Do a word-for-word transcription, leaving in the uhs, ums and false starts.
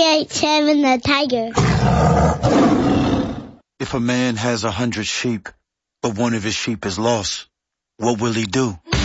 eight seven the Tiger. If a man has a hundred sheep, but one of his sheep is lost, what will he do?